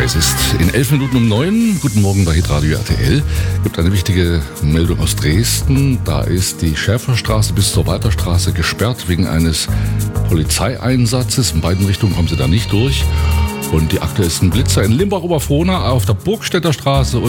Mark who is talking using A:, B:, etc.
A: Es ist in 11 Minuten um 9. Guten Morgen bei Hitradio RTL. Es gibt eine wichtige Meldung aus Dresden. Da ist die Schäferstraße bis zur Walterstraße gesperrt wegen eines Polizeieinsatzes. In beiden Richtungen kommen sie da nicht durch. Und die aktuellsten Blitzer in Limbach-Oberfrohna auf der Burgstädter Straße und